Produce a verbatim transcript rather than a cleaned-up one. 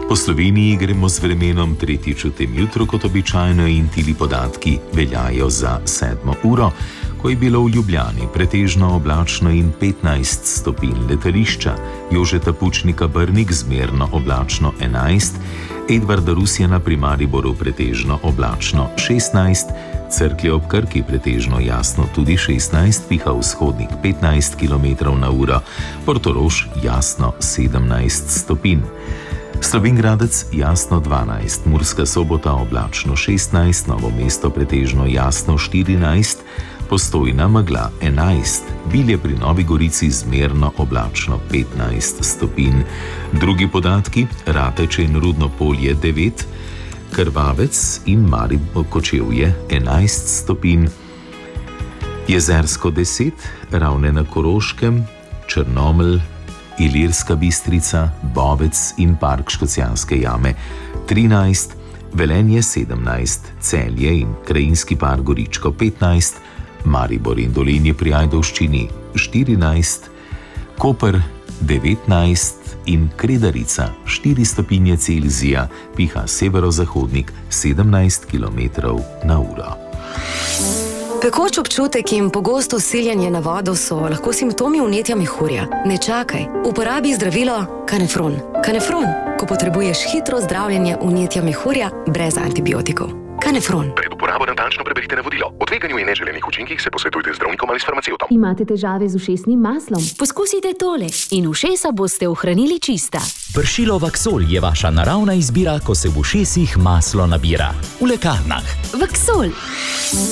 Po Sloveniji gremo z vremenom tretjič v tem jutru kot običajno in tili podatki veljajo za sedmo uro, ko je bilo v Ljubljani pretežno oblačno in petnajst stopinj, letališča Jožeta Pučnika Brnik zmerno oblačno enajst, Edvarda Rusjana pri Mariboru pretežno oblačno šestnajst, Cerklje ob Krki pretežno jasno tudi šestnajst, piha vzhodnik petnajst kilometrov na uro, Portorož jasno sedemnajst stopinj. Slovenj Gradec jasno dvanajst, Murska Sobota oblačno šestnajst, Novo mesto pretežno jasno štirinajst, Postojna megla enajst, Bilje pri Novi Gorici zmerno oblačno petnajst stopinj. Drugi podatki, Rateče in Rudno Polje devet, Krvavec in Maribor Kočevje enajst stopinj, Jezersko deset, Ravne na Koroškem, Črnomelj, Ilirska Bistrica, Bovec in Park Škocjanske jame trinajst, Velenje sedemnajst, Celje in Krajinski park Goričko petnajst, Maribor in Dolenje pri Ajdovščini štirinajst, Koper devetnajst in Kredarica štiri stopinje Celzija, piha severozahodnik sedemnajst kilometrov na uro. Pekoč občutek in pogosto siljenje na vodo so lahko simptomi vnetja mehurja. Ne čakaj, uporabi zdravilo Kanefron. Kanefron, ko potrebuješ hitro zdravljenje vnetja mehurja brez antibiotikov. Kanefron. Pred uporabo natančno preberite navodilo. O tveganju in neželenih učinkih se posvetujte z zdravnikom ali s farmacevtom. Imate težave z ušesnim maslom? Poskusite tole in ušesa boste ohranili čista. Pršilo Vaksol je vaša naravna izbira, ko se v ušesih maslo nabira. V lekarnah. Vaksol.